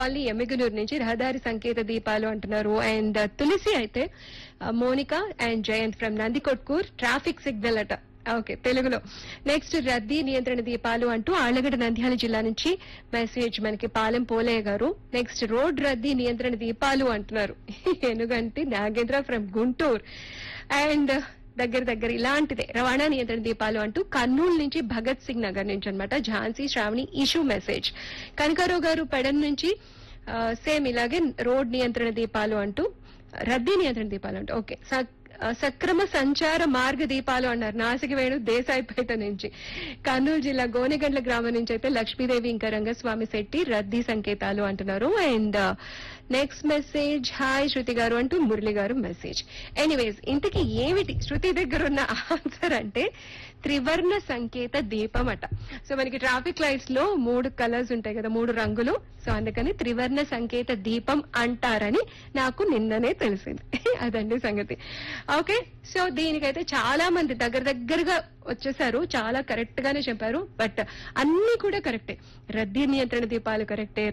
Colony Emmiganur నుంచి రహదారి సంకేత దీపాలు అంటున్నారు. అండ్ తులసి అయితే Monica and Jayant from Nandikotkur traffic signal అట. ఓకే, తెలుగులో. నెక్స్ట్ రద్దీ నియంత్రణ దీపాలు అంటూ ఆళ్లగడ్డ నంద్యాల జిల్లా నుంచి మెసేజ్ మనకి పాలెం పోలయ్య గారు. నెక్స్ట్ రోడ్ రద్దీ నియంత్రణ దీపాలు అంటున్నారు ఎనుగంటి నాగేంద్ర ఫ్రమ్ గుంటూరు. అండ్ దగ్గర ఇలాంటిదే రవాణా నియంత్రణ దీపాలు అంటూ కర్నూలు నుంచి భగత్ సింగ్ నగర్ నుంచి అన్నమాట ఝాన్సీ శ్రావణి ఇష్యూ మెసేజ్. కనకారావు గారు పెడన్ నుంచి సేమ్ ఇలాగే రోడ్ నియంత్రణ దీపాలు అంటూ రద్దీ నియంత్రణ దీపాలు అంటూ ఓకే సక్రమ సంచార మార్గ దీపాలు అన్నారు. నాసిక వేణు దేశాయిపేట నుంచి. కర్నూలు జిల్లా గోనెగండ్ల గ్రామం నుంచి అయితే లక్ష్మీదేవి ఇంకా రంగస్వామి శెట్టి రద్దీ సంకేతాలు అంటున్నారు. అండ్ నెక్స్ట్ మెసేజ్ హాయ్ శృతి గారు అంటూ మురళి గారు మెసేజ్. ఎనీవేస్ ఇంతకీ ఏమిటి శృతి దగ్గర ఉన్న ఆన్సర్ అంటే త్రివర్ణ సంకేత దీపం అట. సో మనకి ట్రాఫిక్ లైట్స్ లో 3 కలర్స్ ఉంటాయి కదా, 3 రంగులు. సో అందుకని త్రివర్ణ సంకేత దీపం అంటారని నాకు నిన్ననే తెలిసింది. అదండి సంగతి. ఓకే, సో దీనికైతే చాలా మంది దగ్గరగా వచ్చేసారు, చాలా కరెక్ట్ గానే చెప్పారు. బట్ అన్ని కూడా కరెక్టే. రద్దీ నియంత్రణ దీపాలు కరెక్టే,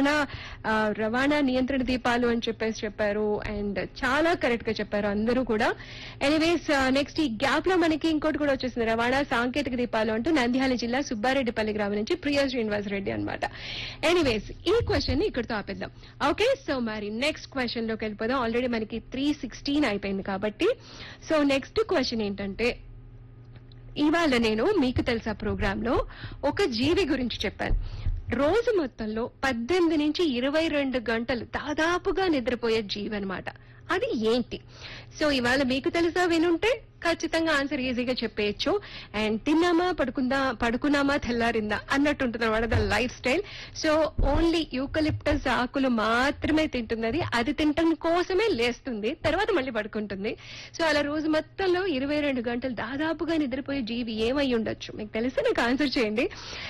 రవాణా నియంత్రణ దీపాలు అని చెప్పారు. అండ్ చాలా కరెక్ట్ గా చెప్పారు అందరూ కూడా. ఎనీవేస్ నెక్స్ట్ ఈ గ్యాప్ లో మనకి ఇంకోటి కూడా వచ్చేసింది, రవాణా సాంకేతిక దీపాలు అంటూ నంద్యాల జిల్లా సుబ్బారెడ్డిపల్లి గ్రామం నుంచి ప్రియా శ్రీనివాస్ రెడ్డి అనమాట. ఎనీవేస్ ఈ క్వశ్చన్ ని ఇక్కడితో ఆపేద్దాం. ఓకే, సో మరి నెక్స్ట్ క్వశ్చన్ లోకి వెళ్ళిపోదాం. ఆల్రెడీ మనకి 3:16 అయిపోయింది కాబట్టి. సో నెక్స్ట్ క్వశ్చన్ ఏంటంటే, ఇవాళ నేను మీకు తెలుసా ప్రోగ్రామ్ లో ఒక జీవి గురించి చెప్పాను. రోజు మొత్తంలో 18 నుంచి 22 గంటలు దాదాపుగా నిద్రపోయే జీవి అనమాట. అది ఏంటి? సో ఇవాళ మీకు తెలుసా వినుంటే ఖచ్చితంగా ఆన్సర్ ఈజీగా చెప్పేయచ్చు. అండ్ తిన్నామా పడుకున్నామా తెల్లారిందా అన్నట్టుంటుంది అనమాట the life style. So only eucalyptus ఆకులు మాత్రమే తింటున్నది, అది తినటం కోసమే లేస్తుంది, తర్వాత మళ్ళీ పడుకుంటుంది. సో అలా రోజు మొత్తంలో 22 గంటలు దాదాపుగా నిద్రపోయే జీవి ఏమై ఉండొచ్చు? మీకు తెలిస్తే నాకు ఆన్సర్ చేయండి.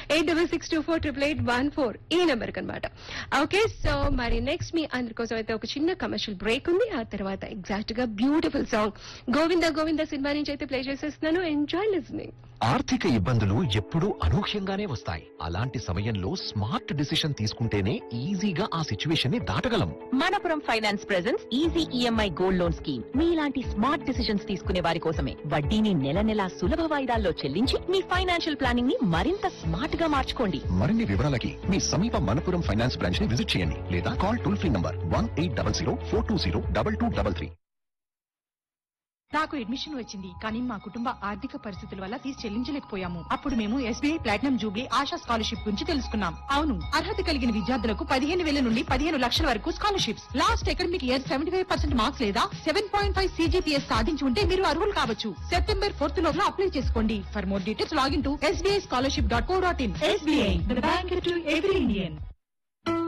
8662488814 ఈ నెంబర్ కనమాట. ఓకే, సో మరి నెక్స్ట్ మీ అందరి కోసం అయితే ఒక చిన్న కమర్షియల్ బ్రేక్ ఉంది. ఆ తర్వాత ఎగ్జాక్ట్ గా beautiful song Govinda Govinda cinema నుంచి అయితే ప్లే చేసేస్తున్నాను. Enjoy listening. ఆర్థిక ఇబ్బందులు ఎప్పుడూ అనూహ్యంగానే వస్తాయి. అలాంటి సమయంలో స్మార్ట్ డిసిషన్ తీసుకుంటేనే ఈజీగా ఆ సిచ్యువేషన్ ని దాటగలం. Manappuram finance presence easy EMI gold loan scheme. మీలాంటి స్మార్ట్ డిసిషన్స్ తీసుకునే వారి కోసమే. వడ్డీని నెల సులభ వాయిదాల్లో చెల్లించి మీ ఫైనాన్షియల్ ప్లానింగ్ ని మరింత స్మార్ట్ గా మార్చుకోండి. మరిన్ని వివరాలకి మీ సమీప మనపురం ఫైనాన్స్ బ్రాంచ్ ని విజిట్ చేయండి లేదా కాల్ టోల్ ఫ్రీ నంబర్ 1800 420 2233. నాకు అడ్మిషన్ వచ్చింది, కానీ మా కుటుంబ ఆర్థిక పరిస్థితుల వల్ల ఫీజు చెల్లించలేకపోయాము. అప్పుడు మేము SBI platinum Jubilee ASHA scholarship గురించి తెలుసుకున్నాం. అవును, అర్హత కలిగిన విద్యార్థులకు 15,000 నుండి 15 లక్షల వరకు scholarships. Last academic year 75% marks లేదా 7.5 CGPS సాధించి ఉంటే మీరు అర్హులు కావచ్చు. September 4th లోపల అప్లై చేసుకోండి. For more details login to sbischolarship.co.in. SBI, the bank to every Indian.